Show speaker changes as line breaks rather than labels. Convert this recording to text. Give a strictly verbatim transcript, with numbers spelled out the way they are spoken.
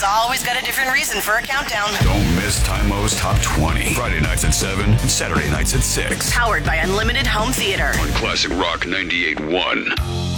always got a different reason for a countdown.
Don't miss Time-O's Top twenty. Friday nights at seven and Saturday nights at six.
Powered by Unlimited Home Theater.
On Classic Rock ninety-eight point one.